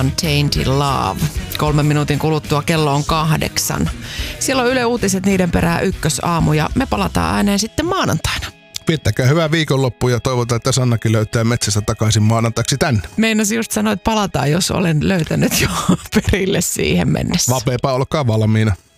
Tainted Love. 3 minuutin kuluttua kello on 8. Siellä on Yle Uutiset, niiden perään ykkösaamu ja me palataan ääneen sitten maanantaina. Viettäkää hyvää viikonloppua ja toivotaan, että Sannakin löytää metsästä takaisin maanantaiksi tänne. Meinasin just sanoa, että palataan, jos olen löytänyt jo perille siihen mennessä. Vapeepa, olkaa valmiina.